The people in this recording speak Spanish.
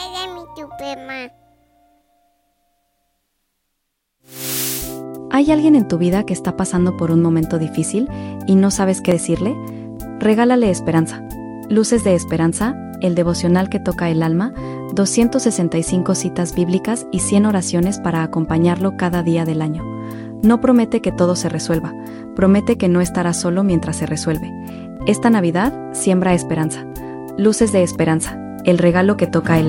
de mi Superman. ¿Hay alguien en tu vida que está pasando por un momento difícil y no sabes qué decirle? Regálale esperanza. Luces de Esperanza, el devocional que toca el alma, 265 citas bíblicas y 100 oraciones para acompañarlo cada día del año. No promete que todo se resuelva, promete que no estará solo mientras se resuelve. Esta Navidad, siembra esperanza. Luces de Esperanza, el regalo que toca el